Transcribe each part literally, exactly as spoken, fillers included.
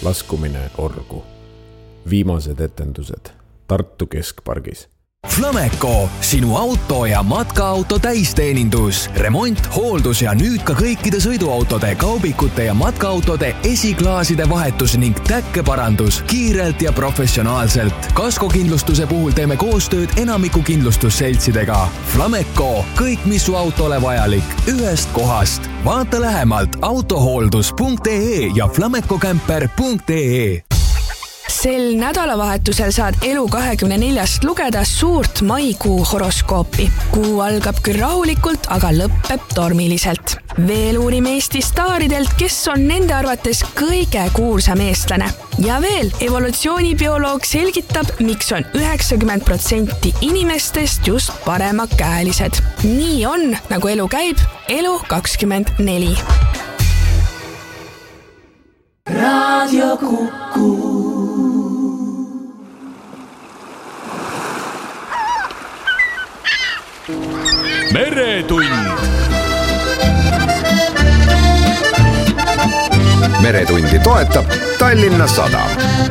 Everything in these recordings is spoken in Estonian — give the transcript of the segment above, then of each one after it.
laskumine orgu. Viimased etendused Tartu keskpargis. Flameco, sinu auto ja matkaauto täisteenindus, remont, hooldus ja nüüd ka kõikide sõiduautode, kaubikute ja matkaautode esiklaaside vahetus ning täkkeparandus kiirelt ja professionaalselt. Kaskokindlustuse puhul teeme koostööd enamiku kindlustusseltsidega. Flameco, kõik mis su autole vajalik, ühest kohast. Vaata lähemalt autohooldus punkt ee ja flamecocamper punkt ee. Sel nädalavahetusel saad Elu kahekümne neljast lugeda suurt maikuu horoskoopi. Kuu algab küll rahulikult, aga lõpeb tormiliselt. Veel uurime Eesti staaridelt, kes on nende arvates kõige kuulsam eestlane. Ja veel evolutsioonibioloog selgitab, miks on üheksakümmend protsenti inimestest just paremakäelised. Nii on, nagu elu käib, Elu kakskümmend neli. Radio Kuku. Meretund. Meretundi toetab Tallinna Sadam.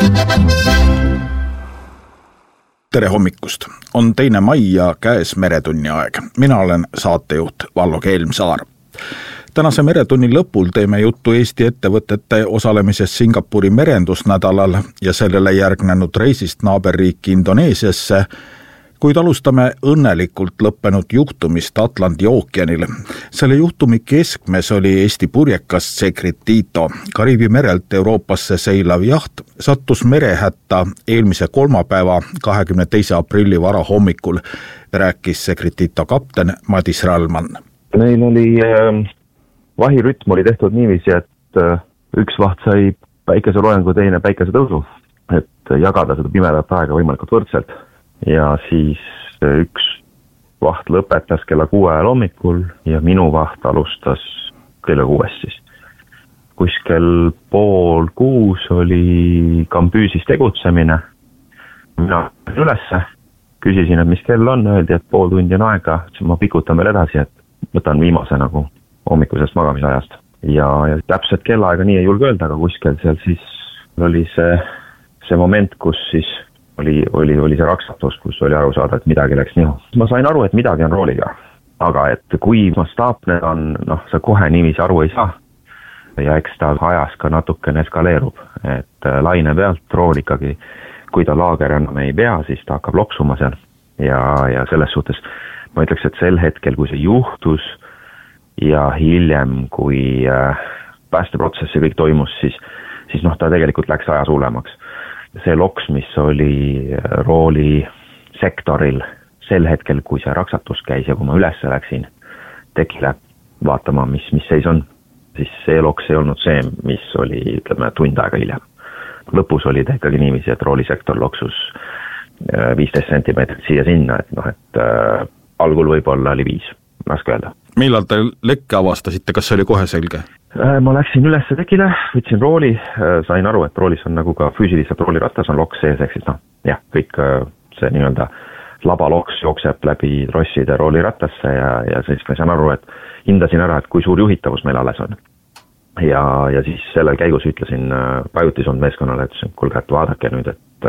Tere hommikust! On teine mai ja käes Meretunni aeg. Mina olen saatejuht Vallo Kelmsaar. Tänase Meretunni lõpul teeme juttu Eesti ettevõtete osalemisest Singapuri merendusnädalal ja sellele järgnenud reisist naaberriiki Indoneesiasse, kuid alustame õnnelikult lõppenud juhtumist Atlandi ookeanil. Selle juhtumi keskmes oli Eesti purjekas Secretito. Kariibi merelt Euroopasse seilav jaht sattus merehätta eelmise kolmapäeva kahekümne teise aprilli vara hommikul, rääkis Secretito kapten Madis Rallman. Meil oli äh, vahirütm oli tehtud niiviisi, et äh, üks vaht sai päikeseloojangu, teine päikesetõusu, et jagada seda pimedat aega võimalikult võrdselt. Ja siis üks vaht lõpetas kella kuue ajal hommikul ja minu vaht alustas kella kuuest siis. Kuskil pool kuus oli Kambüüsis tegutsemine. Mina ülesse küsisin, et mis kell on, öeldi, et pool tundi on aega, ma pikutan veel edasi, et võtan viimase nagu hommikusest magamisajast. Ja, ja täpselt kellaaega nii ei julge öelda, aga kuskil seal siis oli see, see moment, kus siis Oli, oli, oli see raksatus, kus oli aru saada, et midagi läks nihu. Ma sain aru, et midagi on rooliga, aga et kui mastaapne on, noh, sa kohe niiviisi aru ei saa ja eks ta ajas ka natukene eskaleerub, et laine pealt rool ikkagi, kui ta laager enam ei pea, siis ta hakkab loksuma seal ja, ja selles suhtes ma ütleks, et sel hetkel, kui see juhtus ja hiljem, kui äh, päästeprotsessi kõik toimus, siis, siis noh, ta tegelikult läks ajas hullemaks. See loks, mis oli rooli sektoril sel hetkel, kui see raksatus käis ja kui ma üles läksin tekile vaatama, mis, mis seis on, siis see loks ei olnud see, mis oli, ütleme, tund aega hiljem. Lõpus oli ta ikkagi niiviisi, et roolisektor loksus viisteist sentimeetrit siia sinna, et noh, et äh, algul võib-olla oli viis, raske öelda. Millal te lekke avastasite, kas see oli kohe selge? Ma läksin üles tekile, võtsin rooli, sain aru, et roolis on nagu ka füüsiliselt rooliratas on loks sees, ehk siis noh, jah, kõik see nii-öelda labaloks jookseb läbi trosside roolirattasse ja, ja siis ma sain aru, et hindasin ära, et kui suur juhitavus meil alles on. Ja, ja siis sellel käigus ütlesin pajutisond meeskonnale, et kuulge, et vaadake nüüd, et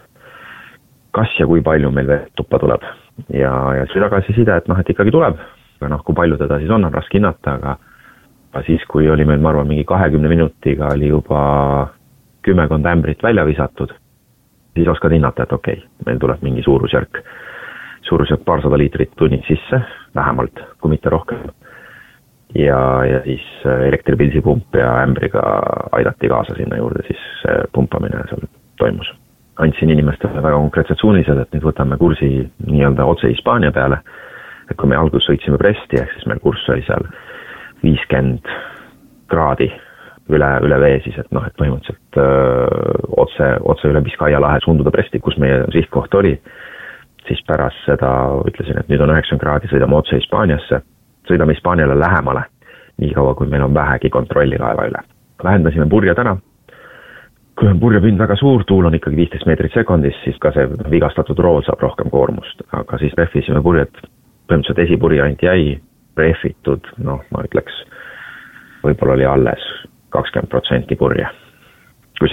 kas ja kui palju meil veel tuppa tuleb. Ja, ja siis tagasi side, et noh, et ikkagi tuleb, aga noh, kui palju teda siis on, on raske hinnata, aga siis, kui oli meil, ma arvan, mingi kahekümne minutiga oli juba kümmekond ämbrit välja visatud, siis oskad hinnata, et okei, okay, meil tuleb mingi suurusjärk, suurusjärk paarsada liitrit tunnis sisse, vähemalt, kui mitte rohkem. Ja, ja siis elektripilsipump ja ämbriga aidati kaasa sinna juurde, siis pumpamine seal toimus. Andsin inimestele väga konkreetsed suunised, et nüüd võtame kursi nii-öelda otse Hispaania peale, et kui me algus sõitsime Bresti, ehk siis meil kurss oli seal viiskümmend kraadi üle, üle vee siis, et noh, et põhimõtteliselt öö, otse, otse üle Biskaia lahe sunduda Bresti, kus meie sihtkoht oli, siis pärast seda ütlesin, et nüüd on üheksakümmend kraadi, sõidame otse Hispaaniasse, sõidame Hispaaniale lähemale, nii kaua kui meil on vähegi kontrolli laeva üle. Lähendasime purje täna, kui on purjepind väga suur, tuul on ikkagi viisteist meetrit sekundis, siis ka see vigastatud rool saab rohkem koormust, aga siis rehvisime purjet, põhimõtteliselt esipurje ainult jäi, rehvitud, noh, ma ütleks, võib-olla oli alles kakskümmend protsenti purje.